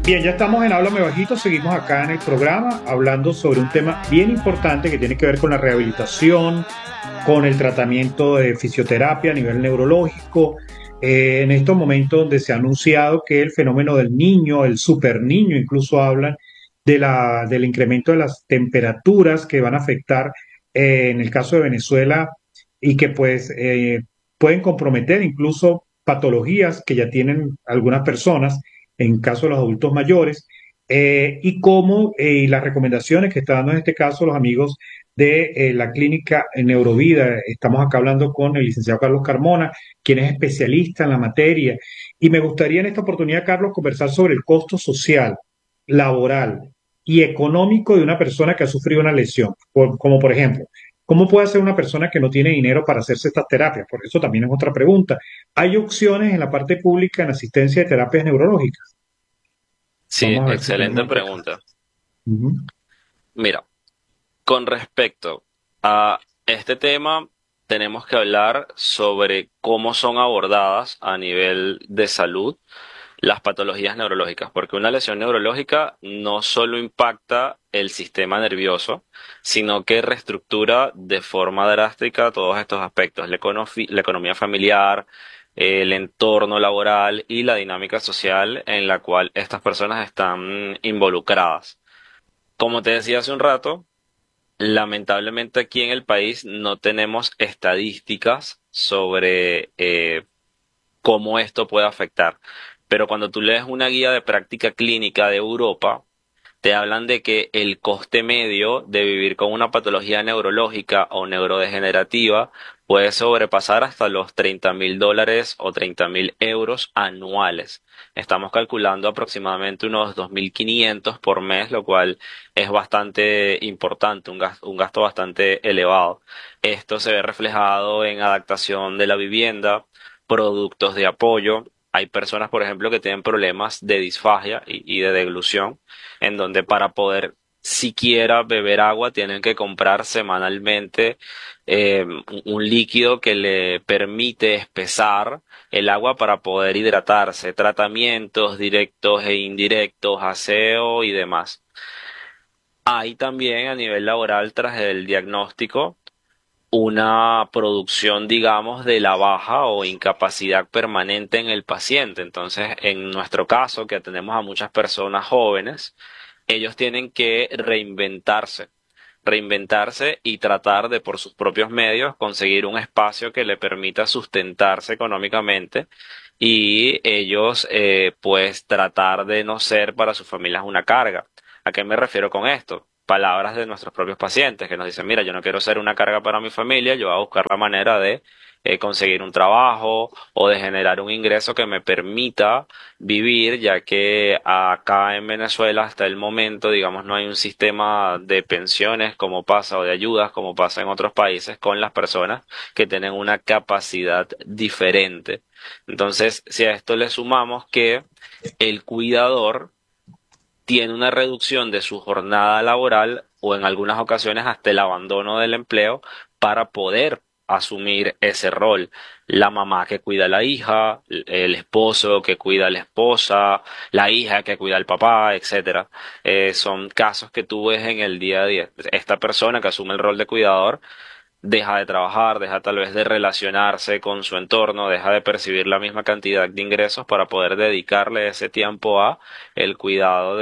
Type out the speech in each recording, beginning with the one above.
Bien, ya estamos en Háblame Bajito, seguimos acá en el programa hablando sobre un tema bien importante que tiene que ver con la rehabilitación, con el tratamiento de fisioterapia a nivel neurológico. En estos momentos donde se ha anunciado que el fenómeno del niño, el super niño, incluso hablan del incremento de las temperaturas que van a afectar en el caso de Venezuela y que pueden comprometer incluso patologías que ya tienen algunas personas en caso de los adultos mayores, y cómo y las recomendaciones que están dando en este caso los amigos de la clínica Neurovida. Estamos acá hablando con el licenciado Carlos Carmona, quien es especialista en la materia. Y me gustaría en esta oportunidad, Carlos, conversar sobre el costo social, laboral y económico de una persona que ha sufrido una lesión. Como por ejemplo, ¿cómo puede ser una persona que no tiene dinero para hacerse estas terapias? Porque eso también es otra pregunta. ¿Hay opciones en la parte pública en asistencia de terapias neurológicas? Sí, Vamos a ver si excelente tenemos acá. pregunta. Ujú. Mira, con respecto a este tema, tenemos que hablar sobre cómo son abordadas a nivel de salud las patologías neurológicas, porque una lesión neurológica no solo impacta el sistema nervioso, sino que reestructura de forma drástica todos estos aspectos, la economía familiar, el entorno laboral y la dinámica social en la cual estas personas están involucradas. Como te decía hace un rato, lamentablemente aquí en el país no tenemos estadísticas sobre cómo esto puede afectar. Pero cuando tú lees una guía de práctica clínica de Europa, te hablan de que el coste medio de vivir con una patología neurológica o neurodegenerativa puede sobrepasar hasta los $30.000 o 30.000 euros anuales. Estamos calculando aproximadamente unos 2.500 por mes, lo cual es bastante importante, un gasto bastante elevado. Esto se ve reflejado en adaptación de la vivienda, productos de apoyo. Hay personas, por ejemplo, que tienen problemas de disfagia y de deglución en donde para poder siquiera beber agua tienen que comprar semanalmente un líquido que le permite espesar el agua para poder hidratarse, tratamientos directos e indirectos, aseo y demás. Hay también a nivel laboral, tras el diagnóstico, una producción, digamos, de la baja o incapacidad permanente en el paciente. Entonces, en nuestro caso, que atendemos a muchas personas jóvenes, ellos tienen que reinventarse y tratar de por sus propios medios conseguir un espacio que le permita sustentarse económicamente y ellos pues tratar de no ser para sus familias una carga. ¿A qué me refiero con esto? Palabras de nuestros propios pacientes que nos dicen, mira, yo no quiero ser una carga para mi familia, yo voy a buscar la manera de conseguir un trabajo o de generar un ingreso que me permita vivir, ya que acá en Venezuela hasta el momento, digamos, no hay un sistema de pensiones como pasa o de ayudas como pasa en otros países con las personas que tienen una capacidad diferente. Entonces, si a esto le sumamos que el cuidador tiene una reducción de su jornada laboral o en algunas ocasiones hasta el abandono del empleo para poder asumir ese rol. La mamá que cuida a la hija, el esposo que cuida a la esposa, la hija que cuida al papá, etcétera. Son casos que tú ves en el día a día. Esta persona que asume el rol de cuidador deja de trabajar, deja tal vez de relacionarse con su entorno, deja de percibir la misma cantidad de ingresos para poder dedicarle ese tiempo a el cuidado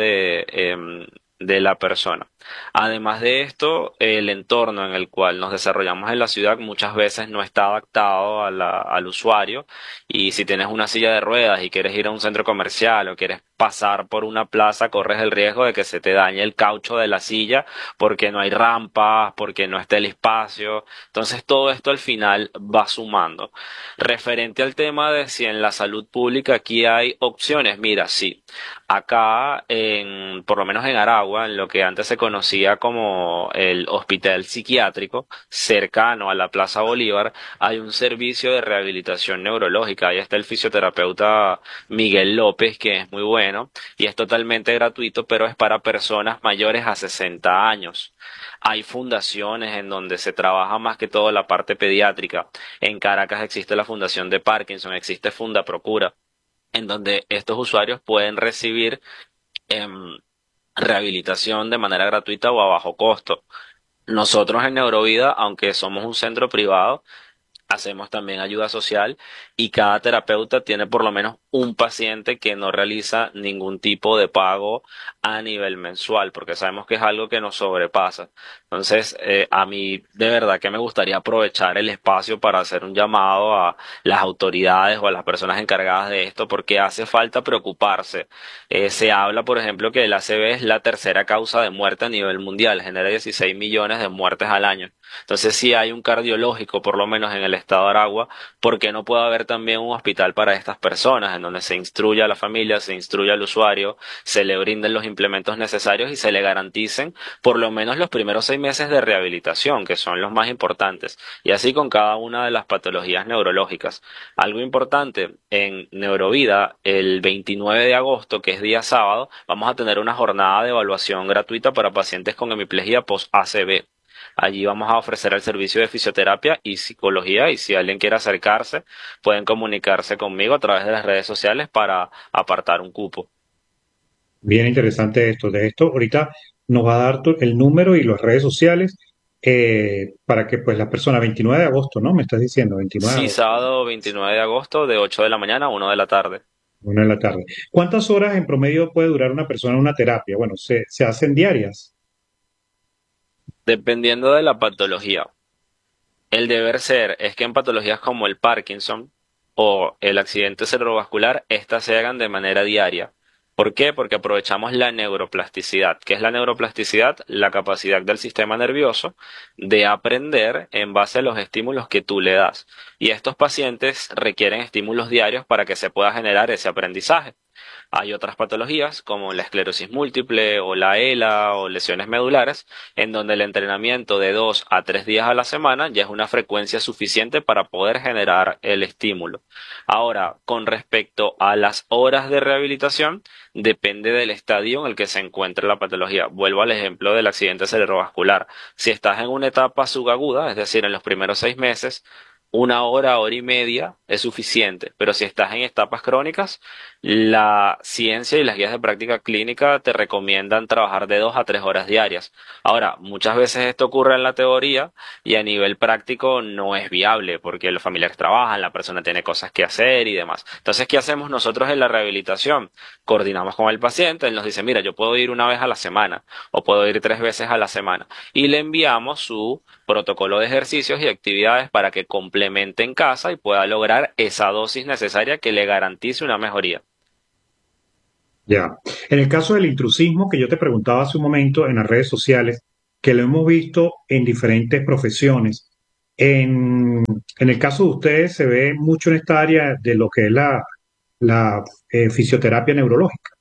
de la persona. Además de esto, el entorno en el cual nos desarrollamos en la ciudad muchas veces no está adaptado al usuario y si tienes una silla de ruedas y quieres ir a un centro comercial o quieres pasar por una plaza, corres el riesgo de que se te dañe el caucho de la silla porque no hay rampas, porque no está el espacio. Entonces todo esto al final va sumando. Referente al tema de si en la salud pública aquí hay opciones, mira, sí. Acá, por lo menos en Aragua, en lo que antes se conocía como el hospital psiquiátrico, cercano a la Plaza Bolívar, hay un servicio de rehabilitación neurológica. Ahí está el fisioterapeuta Miguel López, que es muy bueno, y es totalmente gratuito, pero es para personas mayores a 60 años. Hay fundaciones en donde se trabaja más que todo la parte pediátrica. En Caracas existe la Fundación de Parkinson, existe Fundaprocura en donde estos usuarios pueden recibir em, rehabilitación de manera gratuita o a bajo costo. Nosotros en Neurovida, aunque somos un centro privado, hacemos también ayuda social y cada terapeuta tiene por lo menos un paciente que no realiza ningún tipo de pago a nivel mensual, porque sabemos que es algo que nos sobrepasa. Entonces, a mí de verdad que me gustaría aprovechar el espacio para hacer un llamado a las autoridades o a las personas encargadas de esto, porque hace falta preocuparse. Se habla, por ejemplo, que el ACV es la tercera causa de muerte a nivel mundial, genera 16 millones de muertes al año. Entonces, si hay un cardiológico, por lo menos en el estado de Aragua, ¿por qué no puede haber también un hospital para estas personas, en donde se instruya a la familia, se instruya al usuario, se le brinden los implementos necesarios y se le garanticen por lo menos los primeros 6 meses de rehabilitación, que son los más importantes, y así con cada una de las patologías neurológicas? Algo importante, en Neurovida, el 29 de agosto, que es día sábado, vamos a tener una jornada de evaluación gratuita para pacientes con hemiplegia post-ACV. Allí vamos a ofrecer el servicio de fisioterapia y psicología, y si alguien quiere acercarse, pueden comunicarse conmigo a través de las redes sociales para apartar un cupo. Bien interesante esto. De esto, ahorita nos va a dar el número y las redes sociales para que pues la persona, 29 de agosto, ¿no? Me estás diciendo, 29 de Sí, agosto, sábado 29 de agosto de 8 de la mañana a 1 de la tarde. 1 de la tarde. ¿Cuántas horas en promedio puede durar una persona en una terapia? Bueno, se hacen diarias. Dependiendo de la patología. El deber ser es que en patologías como el Parkinson o el accidente cerebrovascular, estas se hagan de manera diaria. ¿Por qué? Porque aprovechamos la neuroplasticidad. ¿Qué es la neuroplasticidad? La capacidad del sistema nervioso de aprender en base a los estímulos que tú le das. Y estos pacientes requieren estímulos diarios para que se pueda generar ese aprendizaje. Hay otras patologías como la esclerosis múltiple o la ELA o lesiones medulares, en donde el entrenamiento de 2 a 3 días a la semana ya es una frecuencia suficiente para poder generar el estímulo. Ahora, con respecto a las horas de rehabilitación, depende del estadio en el que se encuentre la patología. Vuelvo al ejemplo del accidente cerebrovascular. Si estás en una etapa subaguda, es decir, en los primeros 6 meses, 1 hora, hora y media es suficiente, pero si estás en etapas crónicas, la ciencia y las guías de práctica clínica te recomiendan trabajar de 2 a 3 horas diarias. Ahora, muchas veces esto ocurre en la teoría y a nivel práctico no es viable porque los familiares trabajan, la persona tiene cosas que hacer y demás. Entonces, ¿qué hacemos nosotros en la rehabilitación? Coordinamos con el paciente, él nos dice, mira, yo puedo ir 1 vez a la semana o puedo ir 3 veces a la semana y le enviamos su protocolo de ejercicios y actividades para que complemente en casa y pueda lograr esa dosis necesaria que le garantice una mejoría. Ya. En el caso del intrusismo que yo te preguntaba hace un momento en las redes sociales, que lo hemos visto en diferentes profesiones, en el caso de ustedes se ve mucho en esta área de lo que es la fisioterapia neurológica.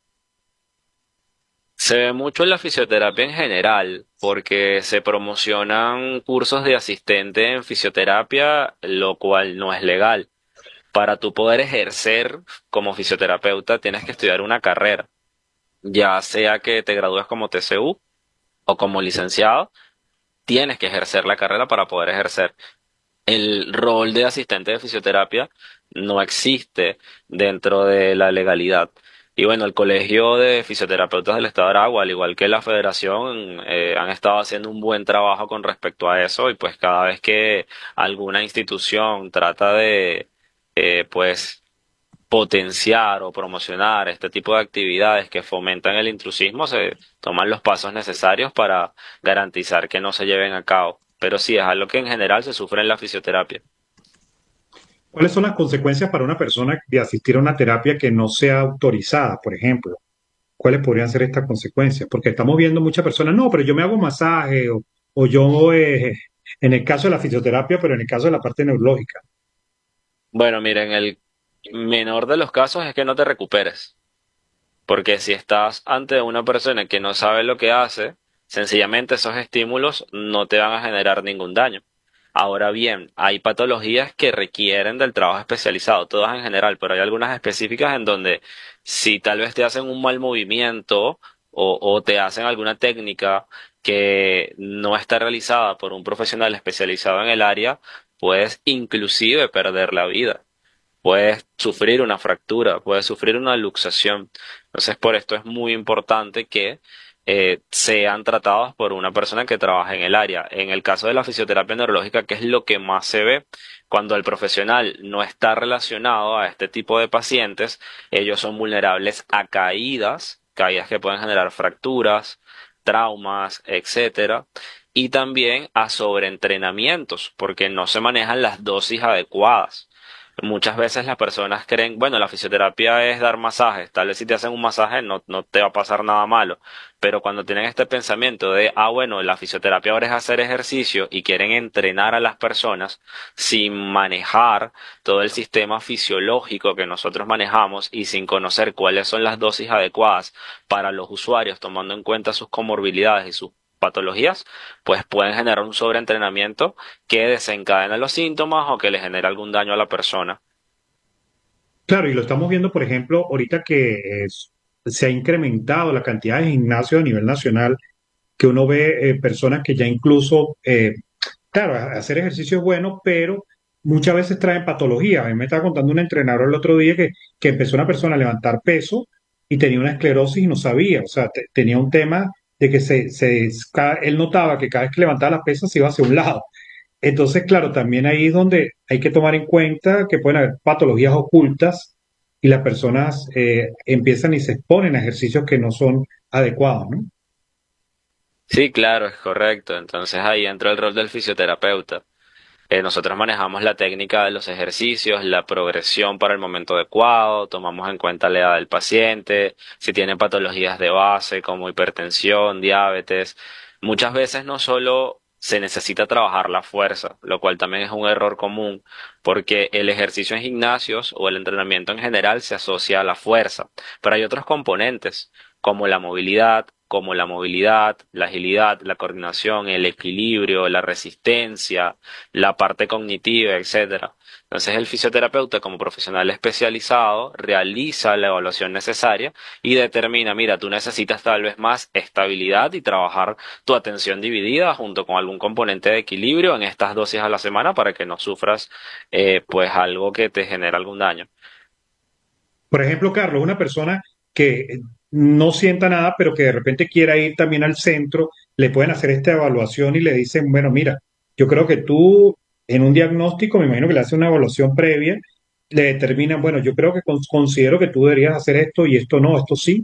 Se ve mucho en la fisioterapia en general, porque se promocionan cursos de asistente en fisioterapia, lo cual no es legal. Para tú poder ejercer como fisioterapeuta, tienes que estudiar una carrera, ya sea que te gradúes como TCU o como licenciado, tienes que ejercer la carrera para poder ejercer. El rol de asistente de fisioterapia no existe dentro de la legalidad. Y bueno, el Colegio de Fisioterapeutas del Estado de Aragua, al igual que la Federación, han estado haciendo un buen trabajo con respecto a eso y pues cada vez que alguna institución trata de, pues, potenciar o promocionar este tipo de actividades que fomentan el intrusismo, se toman los pasos necesarios para garantizar que no se lleven a cabo. Pero sí, es algo que en general se sufre en la fisioterapia. ¿Cuáles son las consecuencias para una persona de asistir a una terapia que no sea autorizada, por ejemplo? ¿Cuáles podrían ser estas consecuencias? Porque estamos viendo muchas personas, no, pero yo me hago masaje o yo, en el caso de la fisioterapia, pero en el caso de la parte neurológica. Bueno, miren, el menor de los casos es que no te recuperes, porque si estás ante una persona que no sabe lo que hace, sencillamente esos estímulos no te van a generar ningún daño. Ahora bien, hay patologías que requieren del trabajo especializado, todas en general, pero hay algunas específicas en donde si tal vez te hacen un mal movimiento o te hacen alguna técnica que no está realizada por un profesional especializado en el área, puedes inclusive perder la vida. Puedes sufrir una fractura, puedes sufrir una luxación. Entonces, por esto es muy importante que sean tratados por una persona que trabaje en el área. En el caso de la fisioterapia neurológica, que es lo que más se ve, cuando el profesional no está relacionado a este tipo de pacientes, ellos son vulnerables a caídas, caídas que pueden generar fracturas, traumas, etcétera, y también a sobreentrenamientos, porque no se manejan las dosis adecuadas. Muchas veces las personas creen, bueno, la fisioterapia es dar masajes, tal vez si te hacen un masaje no te va a pasar nada malo, pero cuando tienen este pensamiento de, bueno, la fisioterapia ahora es hacer ejercicio y quieren entrenar a las personas sin manejar todo el sistema fisiológico que nosotros manejamos y sin conocer cuáles son las dosis adecuadas para los usuarios, tomando en cuenta sus comorbilidades y sus patologías, pues pueden generar un sobreentrenamiento que desencadena los síntomas o que le genera algún daño a la persona. Claro, y lo estamos viendo, por ejemplo, ahorita que se ha incrementado la cantidad de gimnasios a nivel nacional, que uno ve personas que ya incluso, claro, hacer ejercicio es bueno, pero muchas veces traen patologías. A mí me estaba contando un entrenador el otro día que empezó una persona a levantar peso y tenía una esclerosis y no sabía, o sea, tenía un tema de que él notaba que cada vez que levantaba las pesas se iba hacia un lado. Entonces, claro, también ahí es donde hay que tomar en cuenta que pueden haber patologías ocultas y las personas empiezan y se exponen a ejercicios que no son adecuados, ¿no? Sí, claro, es correcto. Entonces ahí entra el rol del fisioterapeuta. Nosotros manejamos la técnica de los ejercicios, la progresión para el momento adecuado, tomamos en cuenta la edad del paciente, si tiene patologías de base como hipertensión, diabetes. Muchas veces no solo se necesita trabajar la fuerza, lo cual también es un error común, porque el ejercicio en gimnasios o el entrenamiento en general se asocia a la fuerza, pero hay otros componentes como la movilidad, la agilidad, la coordinación, el equilibrio, la resistencia, la parte cognitiva, etcétera. Entonces el fisioterapeuta como profesional especializado realiza la evaluación necesaria y determina, mira, tú necesitas tal vez más estabilidad y trabajar tu atención dividida junto con algún componente de equilibrio en estas dosis a la semana para que no sufras pues algo que te genera algún daño. Por ejemplo, Carlos, una persona que no sienta nada, pero que de repente quiera ir también al centro, le pueden hacer esta evaluación y le dicen, bueno, mira, yo creo que tú en un diagnóstico, me imagino que le hacen una evaluación previa, le determinan, bueno, yo creo que considero que tú deberías hacer esto y esto no, esto sí.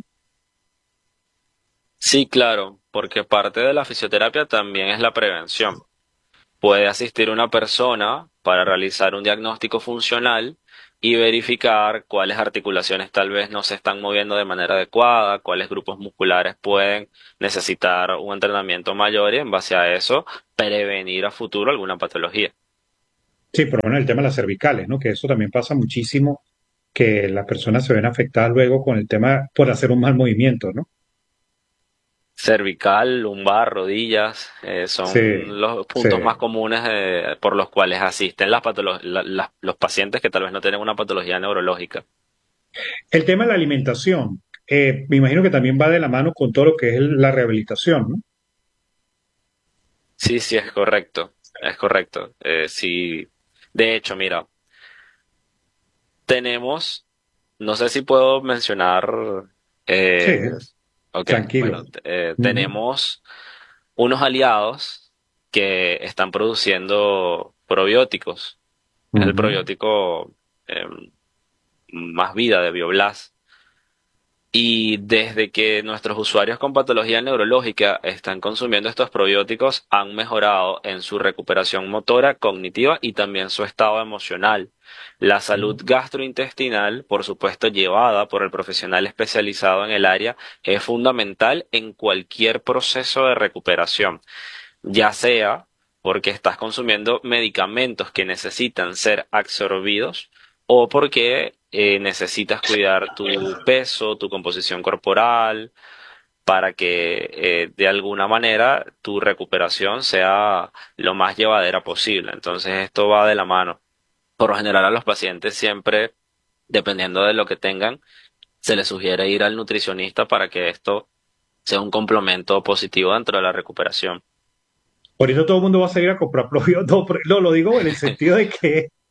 Sí, claro, porque parte de la fisioterapia también es la prevención. Puede asistir una persona para realizar un diagnóstico funcional y verificar cuáles articulaciones tal vez no se están moviendo de manera adecuada, cuáles grupos musculares pueden necesitar un entrenamiento mayor y en base a eso prevenir a futuro alguna patología. Sí, por lo menos el tema de las cervicales, ¿no? Que eso también pasa muchísimo, que las personas se ven afectadas luego con el tema por hacer un mal movimiento, ¿no? Cervical, lumbar, rodillas, Sí, son los sí. puntos más comunes por los cuales asisten los pacientes que tal vez no tienen una patología neurológica. El tema de la alimentación, me imagino que también va de la mano con todo lo que es la rehabilitación, ¿no? Sí, sí, es correcto, es correcto. Sí, de hecho, mira, tenemos, no sé si puedo mencionar, Sí, eh, ok, tranquilo. bueno, Ujú, tenemos unos aliados que están produciendo probióticos. Es el ujú. probiótico Más Vida de Bioblas. Y desde que nuestros usuarios con patología neurológica están consumiendo estos probióticos, han mejorado en su recuperación motora, cognitiva y también su estado emocional. La salud gastrointestinal, por supuesto, llevada por el profesional especializado en el área, es fundamental en cualquier proceso de recuperación, ya sea porque estás consumiendo medicamentos que necesitan ser absorbidos o porque necesitas cuidar tu peso, tu composición corporal, para que de alguna manera tu recuperación sea lo más llevadera posible. Entonces esto va de la mano. Por lo general a los pacientes siempre, dependiendo de lo que tengan, se les sugiere ir al nutricionista para que esto sea un complemento positivo dentro de la recuperación. Ahorita todo el mundo va a salir a comprar probióticos. No, lo digo en el sentido de que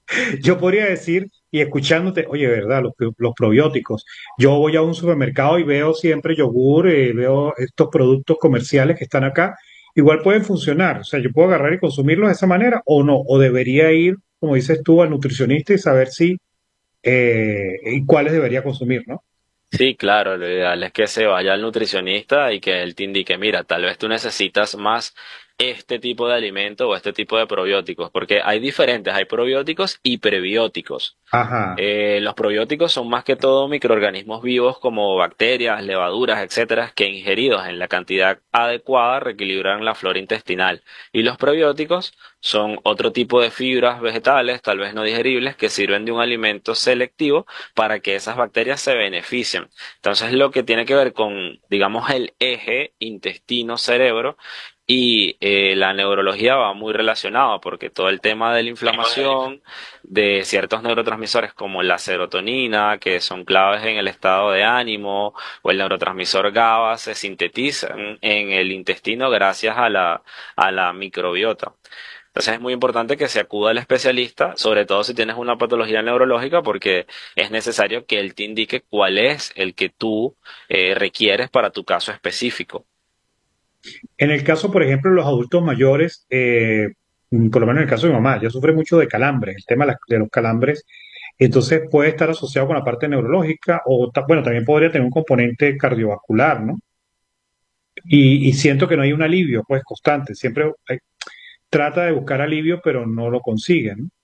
Yo podría decir, y escuchándote, oye, ¿verdad? Los probióticos. Yo voy a un supermercado y veo siempre yogur, veo estos productos comerciales que están acá. Igual pueden funcionar. O sea, yo puedo agarrar y consumirlos de esa manera o no. O debería ir, como dices tú, al nutricionista y saber si y cuáles debería consumir, ¿no? Sí, claro, lo ideal es que se vaya al nutricionista y que él te indique, mira, tal vez tú necesitas más este tipo de alimento o este tipo de probióticos, porque hay diferentes, hay probióticos y prebióticos. Ajá. Los probióticos son más que todo microorganismos vivos como bacterias, levaduras, etcétera, que ingeridos en la cantidad adecuada reequilibran la flora intestinal. Y los prebióticos son otro tipo de fibras vegetales, tal vez no digeribles, que sirven de un alimento selectivo para que esas bacterias se beneficien. Entonces, lo que tiene que ver con, digamos, el eje intestino-cerebro y la neurología va muy relacionado porque todo el tema de la inflamación de ciertos neurotransmisores como la serotonina, que son claves en el estado de ánimo, o el neurotransmisor GABA, se sintetizan en el intestino gracias a la microbiota. Entonces es muy importante que se acuda al especialista, sobre todo si tienes una patología neurológica, porque es necesario que él te indique cuál es el que tú requieres para tu caso específico. En el caso, por ejemplo, de los adultos mayores, por lo menos en el caso de mi mamá, ella sufre mucho de calambres, el tema de los calambres, entonces puede estar asociado con la parte neurológica o, bueno, también podría tener un componente cardiovascular, ¿no? Y siento que no hay un alivio, pues, constante, siempre trata de buscar alivio, pero no lo consigue, ¿no?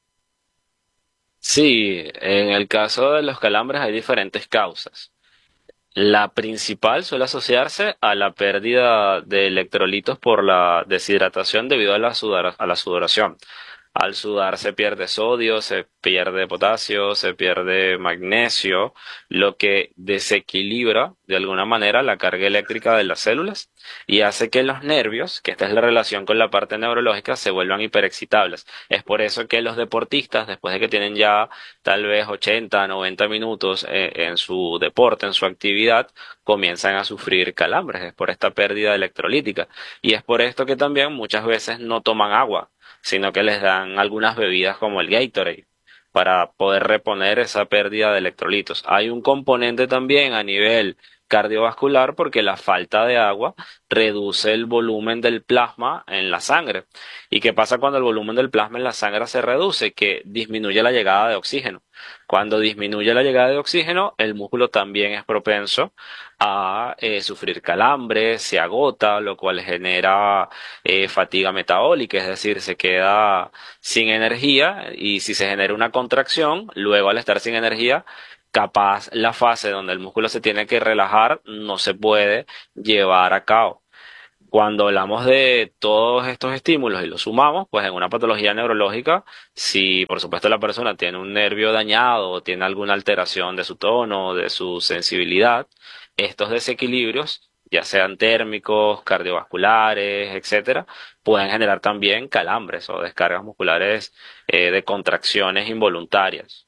Sí, en el caso de los calambres hay diferentes causas. La principal suele asociarse a la pérdida de electrolitos por la deshidratación debido a a la sudoración. Al sudar se pierde sodio, se pierde potasio, se pierde magnesio, lo que desequilibra de alguna manera la carga eléctrica de las células y hace que los nervios, que esta es la relación con la parte neurológica, se vuelvan hiperexcitables. Es por eso que los deportistas, después de que tienen ya tal vez 80, 90 minutos en su deporte, en su actividad, comienzan a sufrir calambres, es por esta pérdida electrolítica. Y es por esto que también muchas veces no toman agua, sino que les dan algunas bebidas como el Gatorade para poder reponer esa pérdida de electrolitos. Hay un componente también a nivel cardiovascular porque la falta de agua reduce el volumen del plasma en la sangre. ¿Y qué pasa cuando el volumen del plasma en la sangre se reduce? Que disminuye la llegada de oxígeno. Cuando disminuye la llegada de oxígeno, el músculo también es propenso a sufrir calambres, se agota, lo cual genera fatiga metabólica, es decir, se queda sin energía y si se genera una contracción, luego al estar sin energía, capaz la fase donde el músculo se tiene que relajar no se puede llevar a cabo. Cuando hablamos de todos estos estímulos y los sumamos, pues en una patología neurológica, si por supuesto la persona tiene un nervio dañado o tiene alguna alteración de su tono, de su sensibilidad, estos desequilibrios, ya sean térmicos, cardiovasculares, etcétera, pueden generar también calambres o descargas musculares de contracciones involuntarias.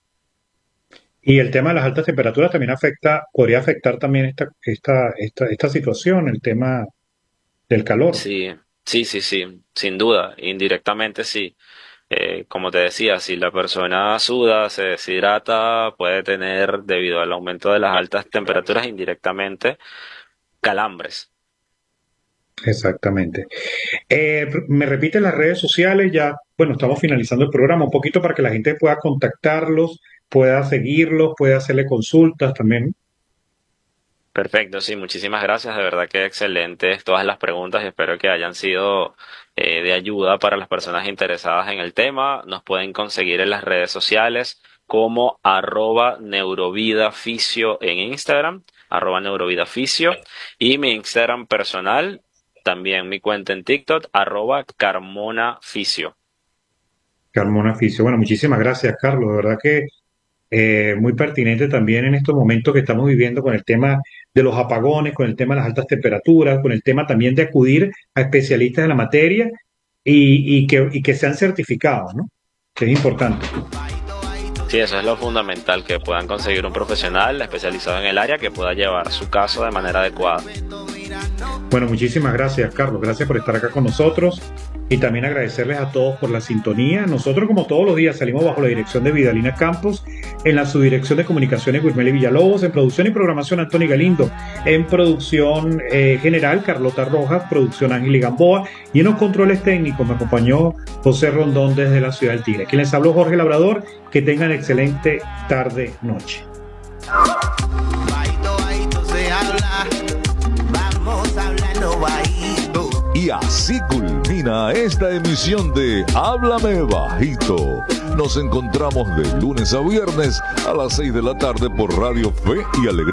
Y el tema de las altas temperaturas también afecta, podría afectar también esta situación, el tema del calor. Sí, sí, sin duda, indirectamente sí. Como te decía, si la persona suda, se deshidrata, puede tener, debido al aumento de las altas temperaturas, indirectamente calambres. Exactamente. Me repite las redes sociales, ya, bueno, estamos finalizando el programa, un poquito para que la gente pueda contactarlos, pueda seguirlos, pueda hacerle consultas también. Perfecto, sí, muchísimas gracias. De verdad que excelentes todas las preguntas y espero que hayan sido de ayuda para las personas interesadas en el tema. Nos pueden conseguir en las redes sociales como @neurovidafisio en Instagram, @neurovidafisio y mi Instagram personal, también mi cuenta en TikTok, @carmonafisio. Carmona Fisio. Bueno, muchísimas gracias, Carlos. De verdad que muy pertinente también en estos momentos que estamos viviendo con el tema de los apagones, con el tema de las altas temperaturas, con el tema también de acudir a especialistas de la materia y que sean certificados, ¿no? Que es importante. Sí, eso es lo fundamental, que puedan conseguir un profesional especializado en el área que pueda llevar su caso de manera adecuada. Bueno, muchísimas gracias, Carlos. Gracias por estar acá con nosotros y también agradecerles a todos por la sintonía. Nosotros, como todos los días, salimos bajo la dirección de Vidalina Campos, en la subdirección de comunicaciones Gurmeli Villalobos, en producción y programación Anthony Galindo, en producción general Carlota Rojas, producción Ángel Gamboa, y en los controles técnicos me acompañó José Rondón desde la ciudad del Tigre. Quien les habló, Jorge Labrador. Que tengan excelente tarde, noche. Y así culmina esta emisión de Háblame Bajito. Nos encontramos de lunes a viernes a las 6 de la tarde por Radio Fe y Alegría.